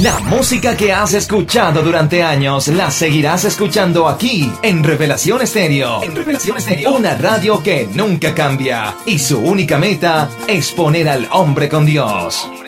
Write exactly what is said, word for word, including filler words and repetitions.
La música que has escuchado durante años la seguirás escuchando aquí en Revelación Estéreo. En Revelación Estéreo, una radio que nunca cambia y su única meta es poner al hombre con Dios.